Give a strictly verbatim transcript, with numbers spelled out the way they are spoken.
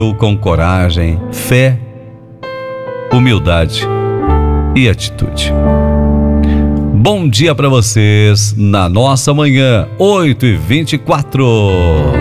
com coragem, fé, humildade e atitude. Bom dia para vocês na nossa manhã, oito e vinte e quatro.